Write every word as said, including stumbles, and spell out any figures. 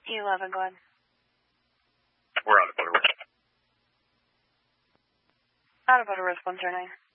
eleven, go ahead. We're out of Butterworth. Out of Butterworth, one zero nine.